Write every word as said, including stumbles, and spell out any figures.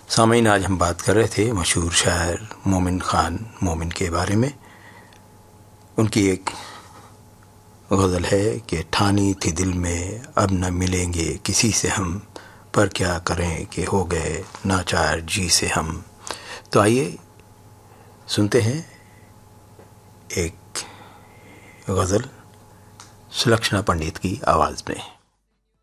सामीन, आज हम बात कर रहे थे मशहूर शायर मोमिन ख़ान मोमिन के बारे में। उनकी एक गज़ल है कि ठानी थी दिल में अब न मिलेंगे किसी से हम, पर क्या करें कि हो गए नाचार जी से हम। तो आइए सुनते हैं एक गज़ल सुलक्षणा पंडित की आवाज़ में।